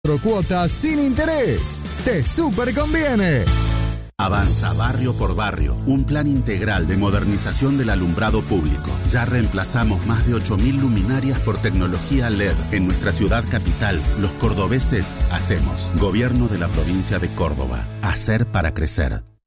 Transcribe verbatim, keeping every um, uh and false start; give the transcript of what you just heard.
cuotas sin interés. ¡Te súper conviene! Avanza barrio por barrio, un plan integral de modernización del alumbrado público. Ya reemplazamos más de ocho mil luminarias por tecnología L E D. En nuestra ciudad capital, los cordobeses hacemos. Gobierno de la provincia de Córdoba. Hacer para crecer.